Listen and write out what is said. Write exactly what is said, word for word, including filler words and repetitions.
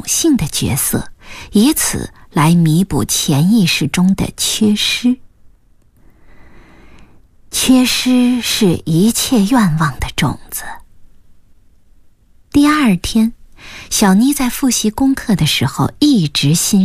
性的角色，以此来弥补潜意识中的缺失。缺失是一切愿望的种子。第二天，小妮在复习功课的时候，一直心